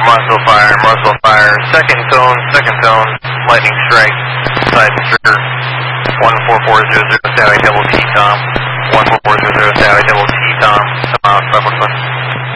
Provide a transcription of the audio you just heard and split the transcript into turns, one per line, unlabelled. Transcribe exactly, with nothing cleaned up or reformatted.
Marshall Fire, Marshall Fire, second tone, second tone, lightning strike, side trigger, one four four zero zero, Sally double T Tom, one four four zero zero, Sally double T Tom, come out,